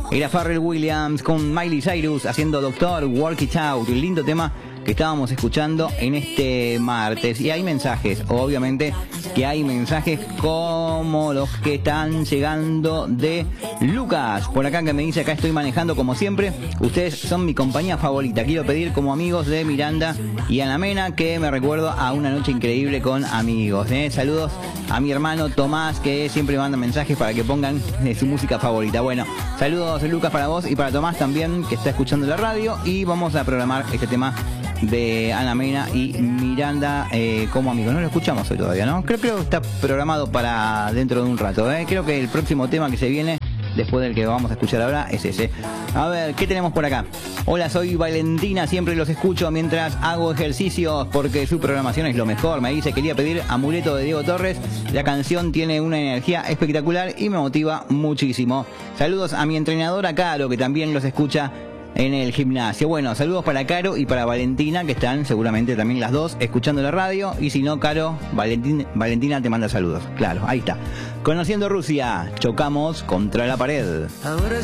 Era Pharrell Williams con Miley Cyrus haciendo Doctor Work It Out, un lindo tema que estábamos escuchando en este martes. Y hay mensajes, obviamente que hay mensajes como los que están llegando de Lucas, por acá, que me dice: acá estoy manejando como siempre, ustedes son mi compañía favorita, quiero pedir como amigos de Miranda y Ana Mena, que me recuerdo a una noche increíble con amigos. Saludos a mi hermano Tomás, que siempre manda mensajes para que pongan su música favorita. Bueno, saludos Lucas para vos y para Tomás también, que está escuchando la radio, y vamos a programar este tema de Ana Mena y Miranda como amigos. No lo escuchamos hoy todavía, ¿no? Creo que está programado para dentro de un rato, Creo que el próximo tema que se viene después del que vamos a escuchar ahora es ese. A ver, ¿qué tenemos por acá? Hola, soy Valentina, siempre los escucho mientras hago ejercicios porque su programación es lo mejor. Me dice: quería pedir Amuleto de Diego Torres. La canción tiene una energía espectacular y me motiva muchísimo. Saludos a mi entrenadora Caro, que también los escucha en el gimnasio. Bueno, saludos para Caro y para Valentina, que están seguramente también las dos escuchando la radio. Y si no, Caro, Valentina te manda saludos. Claro, ahí está. Conociendo Rusia, chocamos contra la pared. Ahora